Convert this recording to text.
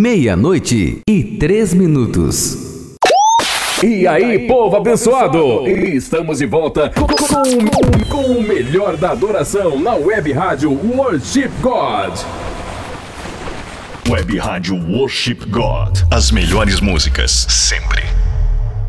meia-noite e 3 minutos. E aí, povo abençoado! Estamos de volta com o melhor da adoração na Web Rádio Worship God. Web Rádio Worship God. As melhores músicas, sempre.